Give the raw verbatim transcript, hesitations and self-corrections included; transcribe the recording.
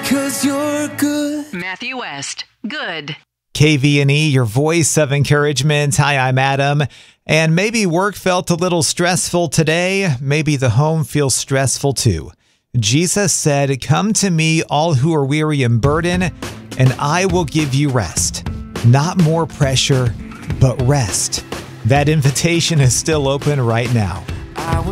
'cause you're good. Matthew West, good. K V N E, your voice of encouragement. Hi, I'm Adam. And maybe work felt a little stressful today. Maybe the home feels stressful too. Jesus said, "Come to me, all who are weary and burdened, and I will give you rest." Not more pressure, but rest. That invitation is still open right now. I